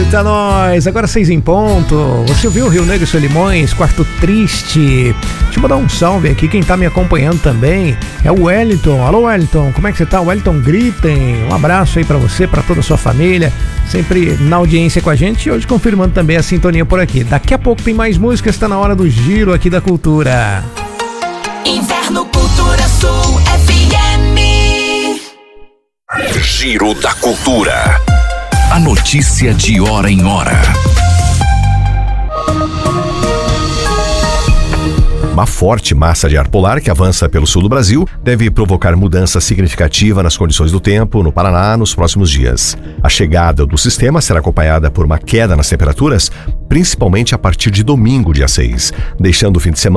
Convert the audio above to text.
Eita, nós! Agora 6 em ponto. Você ouviu Rio Negro e Solimões, Quarto Triste. Deixa eu mandar um salve aqui. Quem tá me acompanhando também é o Wellington. Alô, Wellington, como é que você tá? Wellington Gritem. Um abraço aí pra você, pra toda a sua família. Sempre na audiência com a gente e hoje confirmando também a sintonia por aqui. Daqui a pouco tem mais música, está na hora do Giro aqui da Cultura. Inverno Cultura Sul FM. Giro da Cultura. A notícia de hora em hora. Uma forte massa de ar polar que avança pelo sul do Brasil deve provocar mudança significativa nas condições do tempo no Paraná nos próximos dias. A chegada do sistema será acompanhada por uma queda nas temperaturas, principalmente a partir de domingo, dia 6, deixando o fim de semana